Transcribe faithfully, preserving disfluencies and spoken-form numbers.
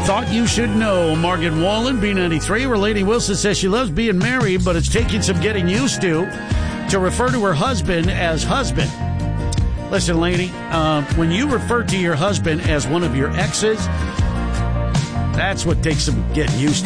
Thought you should know. Morgan Wallen, B ninety-three, where Lady Wilson says she loves being married, but it's taking some getting used to to refer to her husband as husband. Listen, lady, uh, when you refer to your husband as one of your exes, that's what takes some getting used to.